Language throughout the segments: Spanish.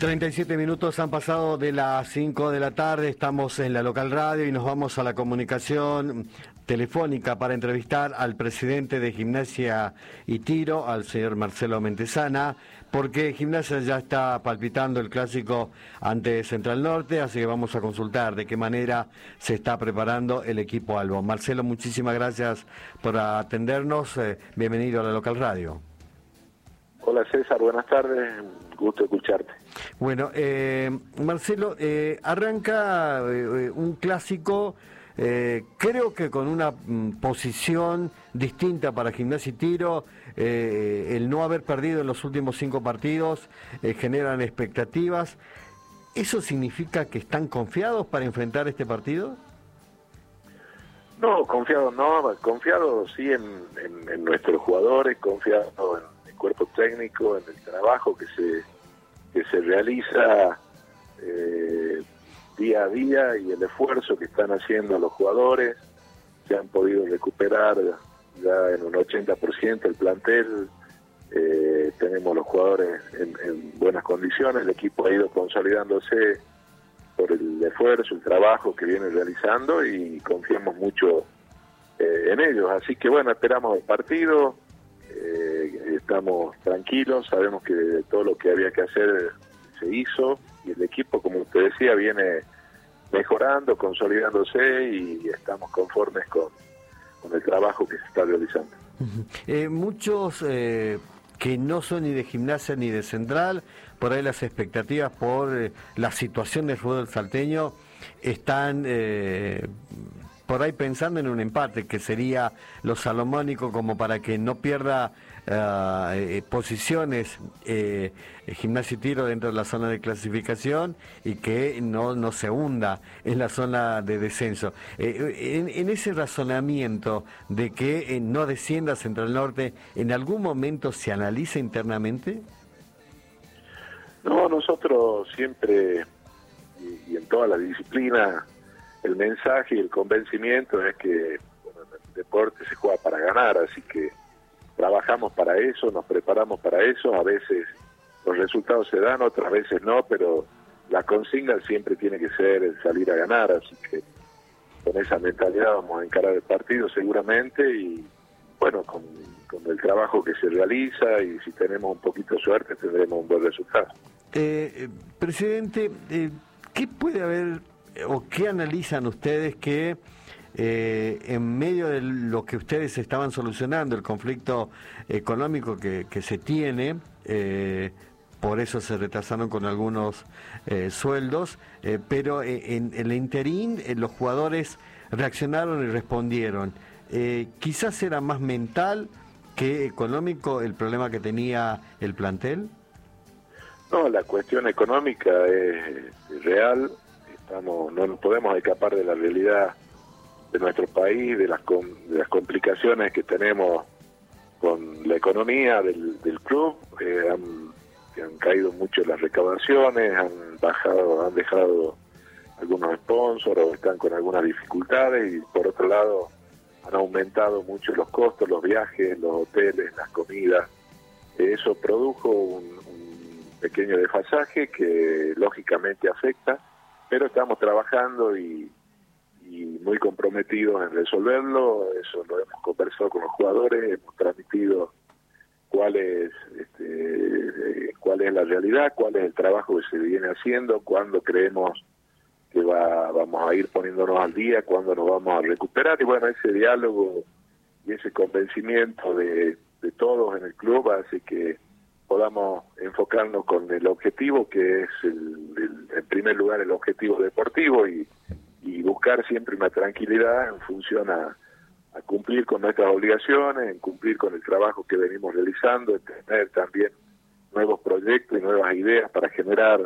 37 minutos han pasado de las 5 de la tarde, estamos en la local radio y nos vamos a la comunicación telefónica para entrevistar al presidente de Gimnasia y Tiro, al señor Marcelo Mentesana, porque Gimnasia ya está palpitando el clásico ante Central Norte, así que vamos a consultar de qué manera se está preparando el equipo Albo. Marcelo, muchísimas gracias por atendernos, bienvenido a la local radio. Hola César, buenas tardes, gusto escucharte. Bueno, Marcelo, arranca un clásico, creo que con una posición distinta para Gimnasia y Tiro, el no haber perdido en los últimos 5 partidos generan expectativas. ¿Eso significa que están confiados para enfrentar este partido? No, confiados sí en nuestros jugadores, confiados en cuerpo técnico, en el trabajo que se realiza día a día y el esfuerzo que están haciendo los jugadores. Se han podido recuperar ya en un 80% el plantel, tenemos los jugadores en buenas condiciones, el equipo ha ido consolidándose por el esfuerzo, el trabajo que viene realizando y confiamos mucho en ellos, así que bueno, esperamos el partido. Estamos tranquilos, sabemos que todo lo que había que hacer se hizo y el equipo, como te decía, viene mejorando, consolidándose y estamos conformes con el trabajo que se está realizando. Muchos que no son ni de Gimnasia ni de Central, por ahí las expectativas por la situación del fútbol salteño están por ahí pensando en un empate, que sería lo salomónico como para que no pierda posiciones Gimnasia y Tiro dentro de la zona de clasificación y que no se hunda en la zona de descenso. En ese razonamiento de que no descienda Central Norte, ¿en algún momento se analiza internamente? No, nosotros siempre y en toda la disciplina el mensaje y el convencimiento es que bueno, el deporte se juega para ganar, así que trabajamos para eso, nos preparamos para eso, a veces los resultados se dan, otras veces no, pero la consigna siempre tiene que ser el salir a ganar, así que con esa mentalidad vamos a encarar el partido seguramente y bueno, con el trabajo que se realiza y si tenemos un poquito de suerte tendremos un buen resultado. Presidente, ¿qué puede haber o qué analizan ustedes que en medio de lo que ustedes estaban solucionando, el conflicto económico que se tiene, por eso se retrasaron con algunos sueldos, pero en el interín los jugadores reaccionaron y respondieron? ¿Quizás era más mental que económico el problema que tenía el plantel? No, la cuestión económica es real. No nos podemos escapar de la realidad de nuestro país, de las complicaciones que tenemos con la economía del club. Han caído mucho las recaudaciones, han dejado algunos sponsors o están con algunas dificultades y por otro lado han aumentado mucho los costos, los viajes, los hoteles, las comidas. Eso produjo un pequeño desfasaje que lógicamente afecta, pero estamos trabajando y muy comprometidos en resolverlo. Eso lo hemos conversado con los jugadores, hemos transmitido cuál es la realidad, cuál es el trabajo que se viene haciendo, cuándo creemos que vamos a ir poniéndonos al día, cuándo nos vamos a recuperar y bueno, ese diálogo y ese convencimiento de todos en el club hace que podamos enfocarnos con el objetivo que es en primer lugar el objetivo deportivo y buscar siempre una tranquilidad en función a cumplir con nuestras obligaciones, en cumplir con el trabajo que venimos realizando, en tener también nuevos proyectos y nuevas ideas para generar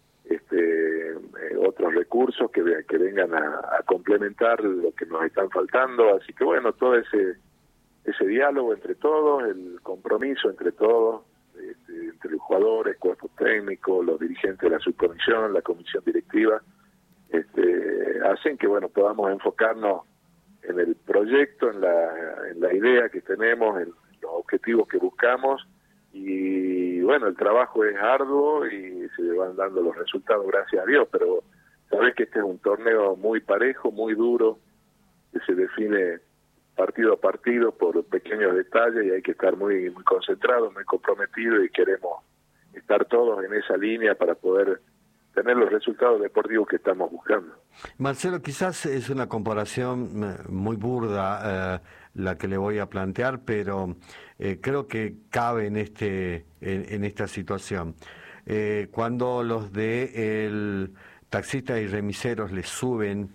otros recursos que vengan a complementar lo que nos están faltando, así que bueno, todo ese diálogo entre todos, el compromiso entre todos, entre los jugadores, cuerpo técnico, los dirigentes de la subcomisión, la comisión directiva, hacen que bueno podamos enfocarnos en el proyecto, en la idea que tenemos, en los objetivos que buscamos y bueno, el trabajo es arduo y se van dando los resultados, gracias a Dios, pero sabés que este es un torneo muy parejo, muy duro, que se define partido a partido por pequeños detalles y hay que estar muy concentrados, muy comprometidos y queremos estar todos en esa línea para poder tener los resultados deportivos que estamos buscando. Marcelo, quizás es una comparación muy burda la que le voy a plantear, pero creo que cabe en esta situación. Cuando los de el taxistas y remiseros les suben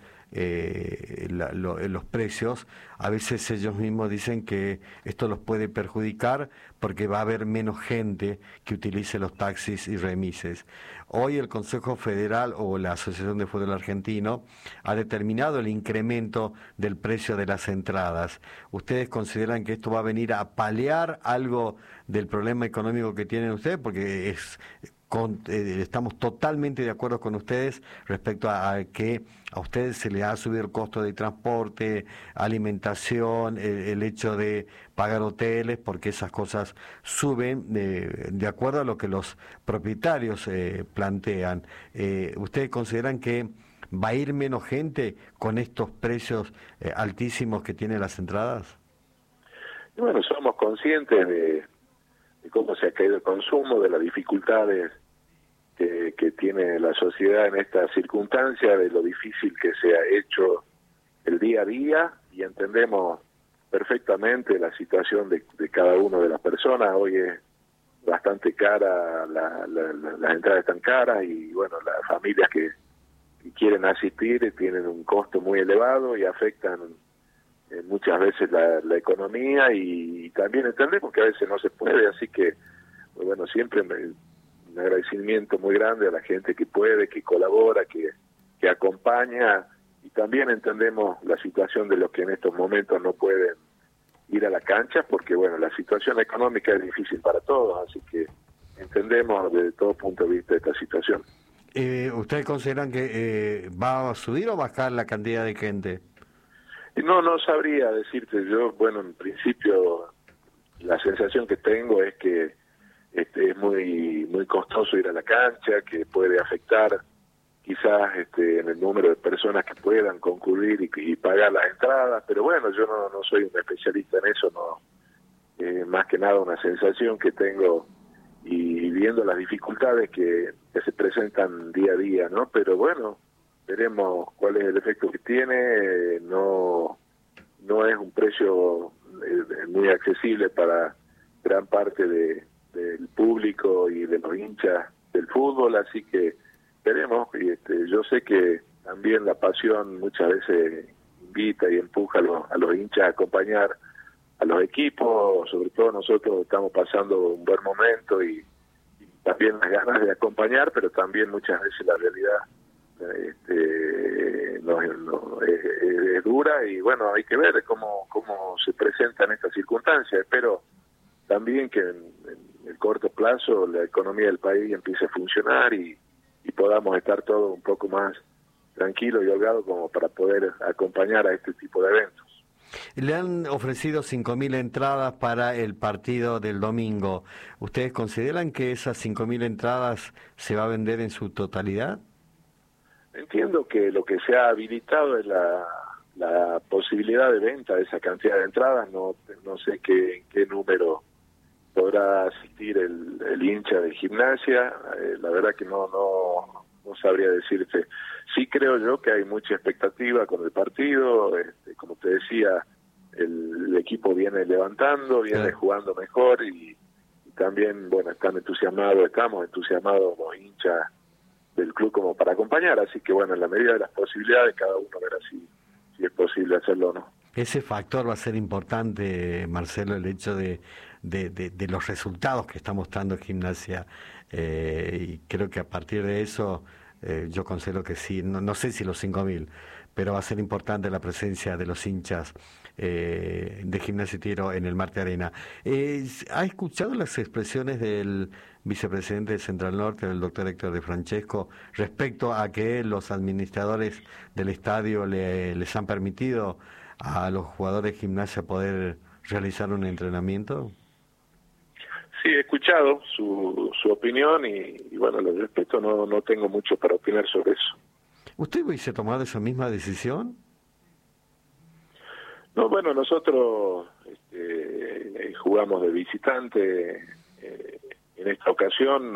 los precios, a veces ellos mismos dicen que esto los puede perjudicar porque va a haber menos gente que utilice los taxis y remises. Hoy el Consejo Federal o la Asociación de Fútbol Argentino ha determinado el incremento del precio de las entradas. ¿Ustedes consideran que esto va a venir a paliar algo del problema económico que tienen ustedes? Porque estamos totalmente de acuerdo con ustedes respecto a que a ustedes se les ha subido el costo de transporte, alimentación, el hecho de pagar hoteles, porque esas cosas suben de acuerdo a lo que los propietarios plantean. ¿Ustedes consideran que va a ir menos gente con estos precios altísimos que tienen las entradas? Bueno, somos conscientes de cómo se ha caído el consumo, de las dificultades que tiene la sociedad en estas circunstancias, de lo difícil que se ha hecho el día a día, y entendemos perfectamente la situación de cada una de las personas. Hoy es bastante cara, las entradas están caras, y bueno, las familias que quieren asistir tienen un costo muy elevado y afectan muchas veces la economía, y también entendemos que a veces no se puede, así que bueno, siempre un agradecimiento muy grande a la gente que puede, que colabora, que acompaña, y también entendemos la situación de los que en estos momentos no pueden ir a la cancha, porque bueno, la situación económica es difícil para todos, así que entendemos desde todo punto de vista esta situación. ¿Ustedes consideran que va a subir o bajar la cantidad de gente? No sabría decirte. Yo, bueno, en principio la sensación que tengo es que es muy costoso ir a la cancha, que puede afectar quizás en el número de personas que puedan concurrir y pagar las entradas, pero bueno, yo no soy un especialista en eso, no, más que nada una sensación que tengo, y viendo las dificultades que se presentan día a día, ¿no? Pero bueno, veremos cuál es el efecto que tiene. No es un precio muy accesible para gran parte del público y de los hinchas del fútbol, así que veremos. Y yo sé que también la pasión muchas veces invita y empuja a los hinchas a acompañar a los equipos. Sobre todo nosotros estamos pasando un buen momento y también las ganas de acompañar, pero también muchas veces la realidad es dura, y bueno, hay que ver cómo se presentan estas circunstancias. Espero también que en el corto plazo la economía del país empiece a funcionar y podamos estar todos un poco más tranquilos y holgados como para poder acompañar a este tipo de eventos. Le han ofrecido 5.000 entradas para el partido del domingo. ¿Ustedes consideran que esas 5.000 entradas se va a vender en su totalidad? Entiendo que lo que se ha habilitado es la posibilidad de venta de esa cantidad de entradas. No sé en qué número podrá asistir el hincha de Gimnasia. La verdad que no sabría decirte. Sí creo yo que hay mucha expectativa con el partido. Como te decía, el equipo viene levantando, viene jugando mejor, y también, bueno, estamos entusiasmados los hinchas del club como para acompañar, así que bueno, en la medida de las posibilidades cada uno verá si es posible hacerlo o no. Ese factor va a ser importante, Marcelo, el hecho de los resultados que está mostrando Gimnasia, y creo que a partir de eso yo considero que sí, no sé si los 5.000, pero va a ser importante la presencia de los hinchas de Gimnasia y Tiro en el Marte Arena. ¿Ha escuchado las expresiones del vicepresidente de Central Norte, el doctor Héctor de Francesco, respecto a que los administradores del estadio les han permitido a los jugadores de Gimnasia poder realizar un entrenamiento? Sí, he escuchado su opinión y bueno, lo respeto, no tengo mucho para opinar sobre eso. ¿Usted hubiese tomado esa misma decisión? No, bueno, nosotros jugamos de visitante. En esta ocasión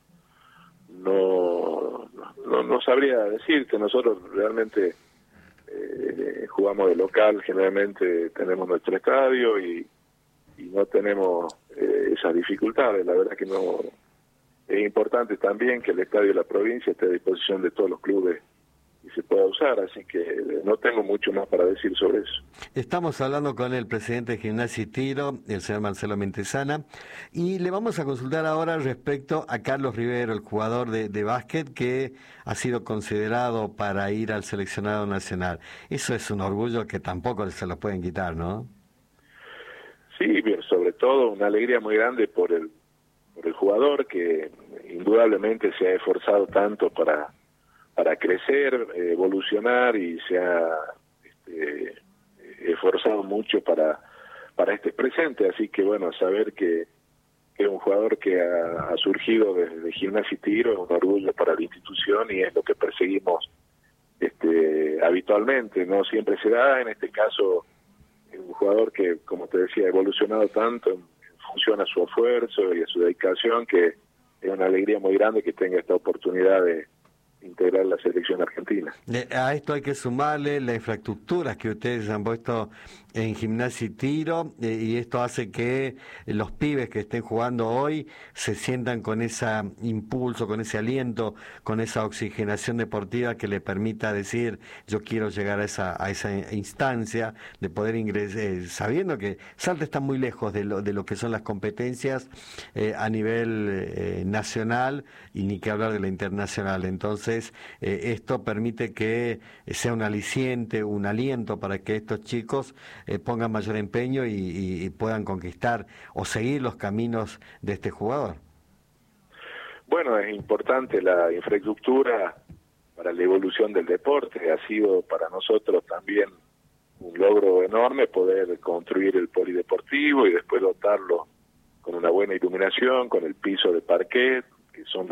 no sabría decirte. Nosotros realmente jugamos de local, generalmente tenemos nuestro estadio y no tenemos esas dificultades. La verdad que no. Es importante también que el estadio de la provincia esté a disposición de todos los clubes y se pueda usar, así que no tengo mucho más para decir sobre eso. Estamos hablando con el presidente de Gimnasia y Tiro, el señor Marcelo Mentesana, y le vamos a consultar ahora respecto a Carlos Rivero, el jugador de básquet que ha sido considerado para ir al seleccionado nacional. Eso es un orgullo que tampoco se lo pueden quitar, ¿no? Sí, bien, sobre todo una alegría muy grande por el jugador que indudablemente se ha esforzado tanto para crecer, evolucionar y se ha esforzado mucho para este presente, así que bueno, saber que es un jugador que ha surgido desde Gimnasia y Tiro es un orgullo para la institución y es lo que perseguimos habitualmente. No siempre se da, en este caso es un jugador que, como te decía, ha evolucionado tanto en función a su esfuerzo y a su dedicación, que es una alegría muy grande que tenga esta oportunidad de integrar la selección argentina. A esto hay que sumarle las infraestructuras que ustedes han puesto en Gimnasia y Tiro, y esto hace que los pibes que estén jugando hoy se sientan con ese impulso, con ese aliento, con esa oxigenación deportiva que le permita decir yo quiero llegar a esa instancia de poder ingresar, sabiendo que Salta está muy lejos de lo que son las competencias a nivel nacional y ni que hablar de la internacional. Entonces esto permite que sea un aliciente, un aliento para que estos chicos pongan mayor empeño y puedan conquistar o seguir los caminos de este jugador. Bueno, es importante la infraestructura para la evolución del deporte. Ha sido para nosotros también un logro enorme poder construir el polideportivo y después dotarlo con una buena iluminación, con el piso de parquet, que son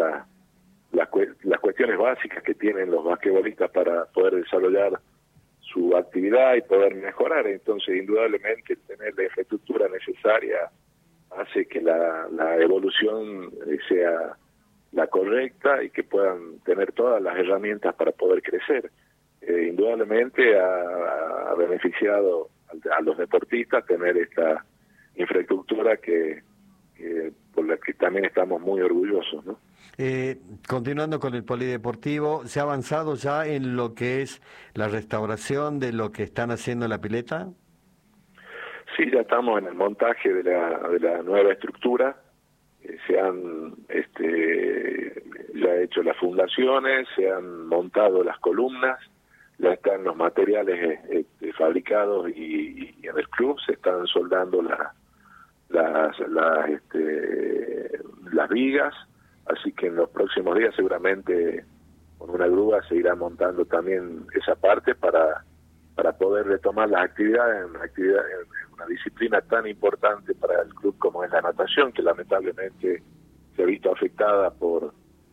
las cuestiones básicas que tienen los basquetbolistas para poder desarrollar su actividad y poder mejorar. Entonces, indudablemente, tener la infraestructura necesaria hace que la evolución sea la correcta y que puedan tener todas las herramientas para poder crecer. Indudablemente ha beneficiado a los deportistas tener esta infraestructura que por la que también estamos muy orgullosos, ¿no? Continuando con el polideportivo, ¿se ha avanzado ya en lo que es la restauración de lo que están haciendo en la pileta? Sí, ya estamos en el montaje de la nueva estructura. Se han ya hecho las fundaciones, se han montado las columnas, ya están los materiales fabricados y en el club se están soldando las vigas, así que en los próximos días seguramente con una grúa se irá montando también esa parte para poder retomar las actividades en una disciplina tan importante para el club como es la natación, que lamentablemente se ha visto afectada por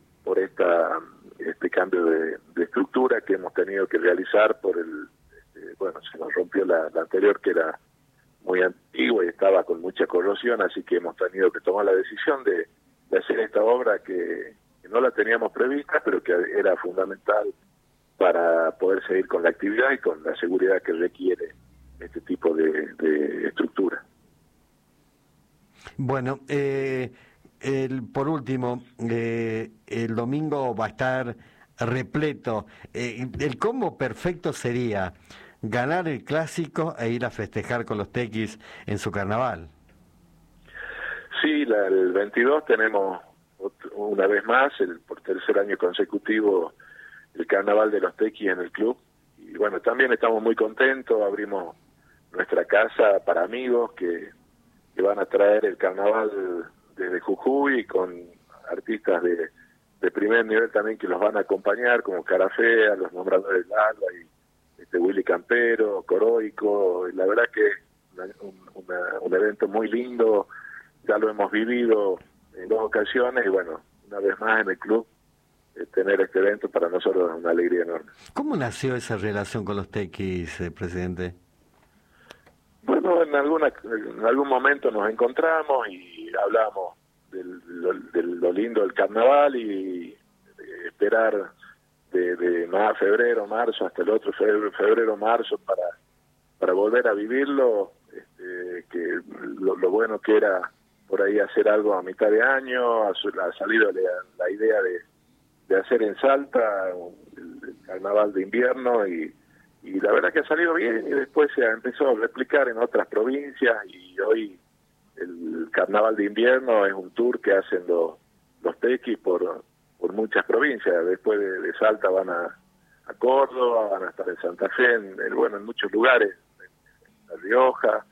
este cambio de estructura que hemos tenido que realizar por se nos rompió la anterior, que era muy antigua y estaba con mucha corrosión, así que hemos tenido que tomar la decisión de hacer esta obra que no la teníamos prevista, pero que era fundamental para poder seguir con la actividad y con la seguridad que requiere este tipo de estructura. Bueno, por último, el domingo va a estar repleto. El combo perfecto sería ganar el clásico e ir a festejar con los tequis en su carnaval. Sí, el 22 tenemos una vez más, por tercer año consecutivo, el carnaval de los tequis en el club. Y bueno, también estamos muy contentos, abrimos nuestra casa para amigos que van a traer el carnaval desde Jujuy, con artistas de primer nivel también que los van a acompañar, como Carafea, los Nombradores del Alba y Willy Campero, Coroico. La verdad que es un evento muy lindo, ya lo hemos vivido en 2 ocasiones y bueno, una vez más en el club, tener este evento para nosotros es una alegría enorme. ¿Cómo nació esa relación con los tequis, presidente? Bueno, en algún momento nos encontramos y hablamos de lo lindo del carnaval y de esperar de febrero, marzo, hasta el otro febrero, marzo, para volver a vivirlo, que lo bueno que era por ahí hacer algo a mitad de año. Ha salido la idea de hacer en Salta el carnaval de invierno y la verdad que ha salido bien, y después se empezó a replicar en otras provincias, y hoy el carnaval de invierno es un tour que hacen los tequis por muchas provincias. Después de Salta van a Córdoba, van a estar en Santa Fe, en muchos lugares, en La Rioja,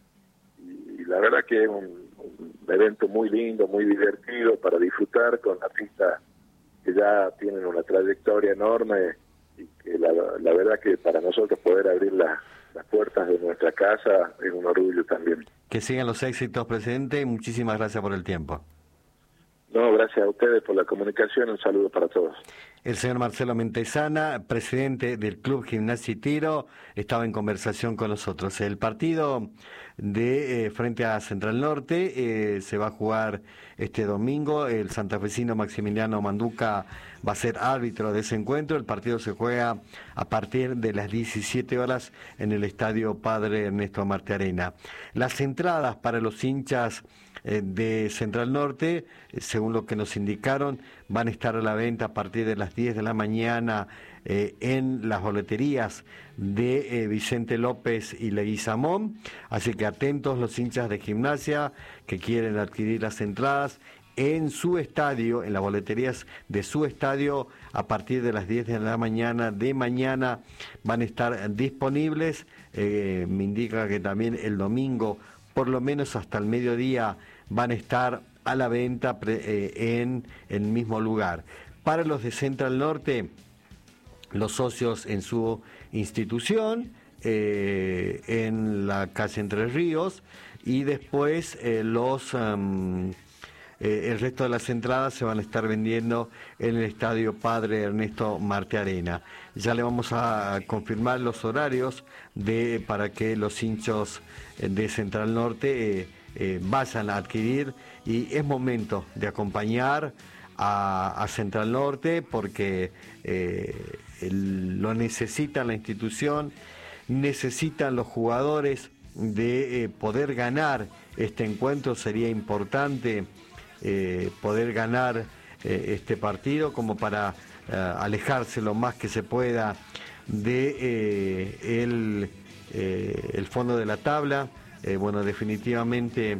y la verdad que es un evento muy lindo, muy divertido para disfrutar con artistas que ya tienen una trayectoria enorme, y que la verdad que para nosotros poder abrir las puertas de nuestra casa es un orgullo también. Que sigan los éxitos, presidente, y muchísimas gracias por el tiempo. No, gracias a ustedes por la comunicación, un saludo para todos. El señor Marcelo Mentesana, presidente del Club Gimnasia y Tiro, estaba en conversación con nosotros. El partido de frente a Central Norte se va a jugar este domingo. El santafesino Maximiliano Manduca va a ser árbitro de ese encuentro. El partido se juega a partir de las 17 horas en el Estadio Padre Ernesto Martiarena. Las entradas para los hinchas de Central Norte, según lo que nos indicaron, van a estar a la venta a partir de las 10 de la mañana en las boleterías de Vicente López y Leguizamón, así que atentos los hinchas de Gimnasia que quieren adquirir las entradas en su estadio, en las boleterías de su estadio, a partir de las 10 de la mañana de mañana van a estar disponibles. Me indica que también el domingo, por lo menos hasta el mediodía, van a estar a la venta en el mismo lugar. Para los de Central Norte, los socios en su institución, en la calle Entre Ríos, y después el resto de las entradas se van a estar vendiendo en el Estadio Padre Ernesto Martiarena. Ya le vamos a confirmar los horarios para que los hinchos de Central Norte vayan a adquirir, y es momento de acompañar a Central Norte porque lo necesita la institución, necesitan los jugadores de poder ganar este encuentro. Sería importante poder ganar este partido como para alejarse lo más que se pueda de el fondo de la tabla. Bueno, definitivamente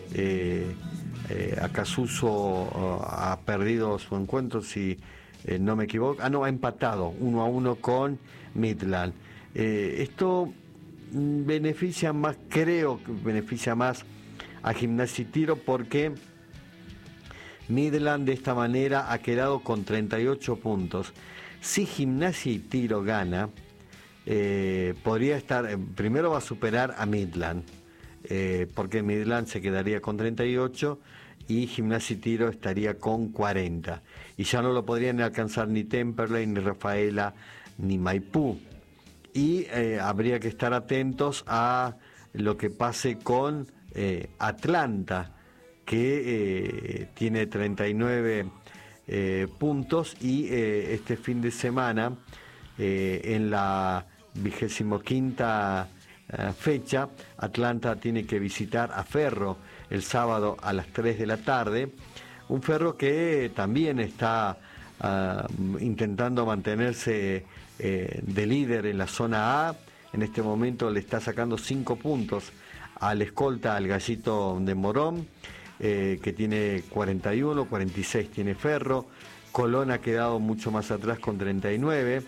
Acasuso ha perdido su encuentro, si no me equivoco. Ha empatado 1-1 con Midland. Esto beneficia más, creo que beneficia más a Gimnasia y Tiro, porque Midland de esta manera ha quedado con 38 puntos. Si Gimnasia y Tiro gana, podría estar, primero va a superar a Midland, porque Midland se quedaría con 38 y Gimnasia y Tiro estaría con 40. Y ya no lo podrían alcanzar ni Temperley, ni Rafaela, ni Maipú. Y habría que estar atentos a lo que pase con Atlanta, que tiene 39 puntos, y este fin de semana, en la 25ª fecha, Atlanta tiene que visitar a Ferro el sábado a las 3 de la tarde, un Ferro que también está intentando mantenerse de líder en la zona A. En este momento le está sacando 5 puntos al escolta, al Gallito de Morón, que tiene 41, 46 tiene Ferro. Colón ha quedado mucho más atrás con 39.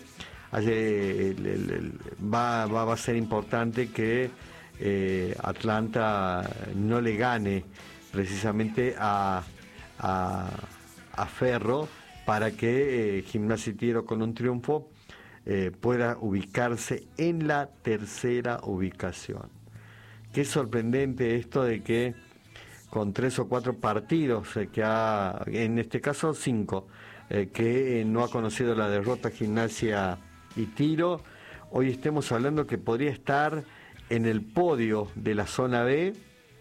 Va a ser importante que Atlanta no le gane precisamente a Ferro, para que Gimnasia y Tiro, con un triunfo, pueda ubicarse en la tercera ubicación. Qué sorprendente esto de que con 3 o 4 partidos, en este caso 5, que no ha conocido la derrota Gimnasia y Tiro, hoy estemos hablando que podría estar en el podio de la zona B,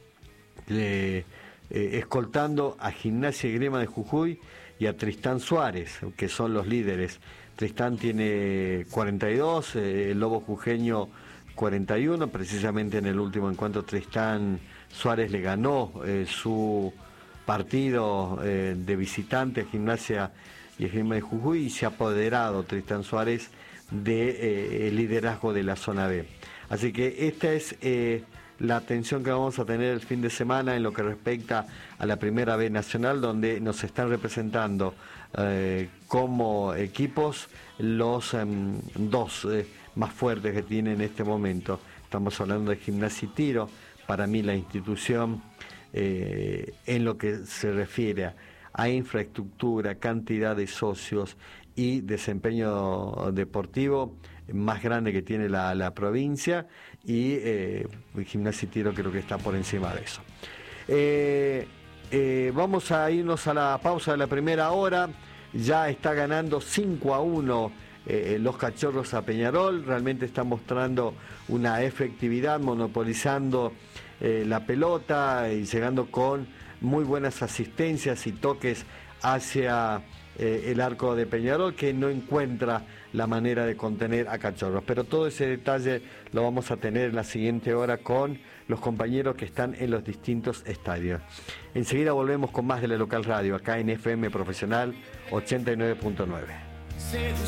escoltando a Gimnasia y Grima de Jujuy y a Tristán Suárez, que son los líderes. Tristán tiene 42, el Lobo Jujeño 41, precisamente en el último encuentro Tristán Suárez le ganó su partido de visitante a Gimnasia y Grima de Jujuy y se ha apoderado Tristán Suárez del liderazgo de la zona B. Así que esta es la atención que vamos a tener el fin de semana en lo que respecta a la Primera B Nacional, donde nos están representando como equipos los dos más fuertes que tiene en este momento. Estamos hablando de Gimnasia y Tiro, para mí la institución en lo que se refiere a infraestructura, cantidad de socios y desempeño deportivo más grande que tiene la provincia, y Gimnasia y Tiro creo que está por encima de eso. Vamos a irnos a la pausa de la primera hora. Ya está ganando 5-1 los Cachorros a Peñarol. Realmente está mostrando una efectividad, monopolizando la pelota y llegando con muy buenas asistencias y toques hacia el arco de Peñarol, que no encuentra la manera de contener a Cachorros. Pero todo ese detalle lo vamos a tener en la siguiente hora con los compañeros que están en los distintos estadios. Enseguida volvemos con más de la Local Radio, acá en FM Profesional 89.9.